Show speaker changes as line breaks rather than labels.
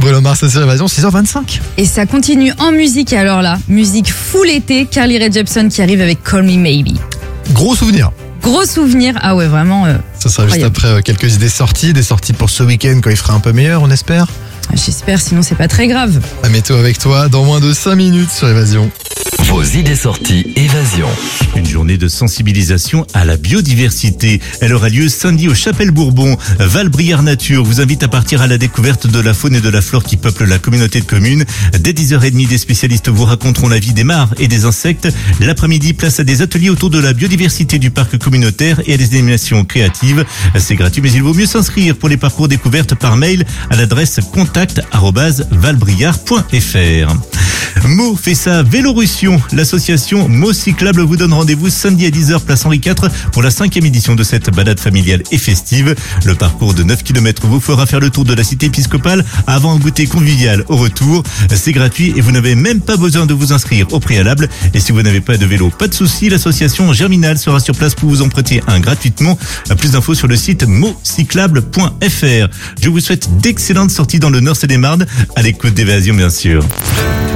Bruno Mars sur Évasion, 6h25.
Et ça continue en musique, et alors là, musique full été, Carly Rae Jepsen qui arrive avec Call Me Maybe.
Gros souvenir.
Gros souvenir, ah ouais vraiment.
Ça sera juste après quelques idées sorties, des sorties pour ce week-end quand il fera un peu meilleur, on espère.
J'espère, sinon c'est pas très grave.
La météo avec toi dans moins de 5 minutes sur Évasion.
Vos idées sorties Évasion.
Une journée de sensibilisation à la biodiversité. Elle aura lieu samedi au Chapelle-Bourbon. Val-Briard Nature vous invite à partir à la découverte de la faune et de la flore qui peuplent la communauté de communes. Dès 10h30, des spécialistes vous raconteront la vie des mares et des insectes. L'après-midi, place à des ateliers autour de la biodiversité du parc communautaire et à des animations créatives. C'est gratuit, mais il vaut mieux s'inscrire pour les parcours découvertes par mail à l'adresse contact@valbriard.fr. Mo fait sa Vélorussion. L'association Mo Cyclable vous donne rendez-vous samedi à 10h, place Henri IV, pour la 5e édition de cette balade familiale et festive. Le parcours de 9 km vous fera faire le tour de la cité épiscopale avant un goûter convivial au retour. C'est gratuit et vous n'avez même pas besoin de vous inscrire au préalable. Et si vous n'avez pas de vélo, pas de souci, l'association Germinal sera sur place pour vous en prêter un gratuitement. Plus d'infos sur le site mocyclable.fr. Je vous souhaite d'excellentes sorties dans le Nord Seine-et-Marne, à l'écoute d'Évasion bien sûr.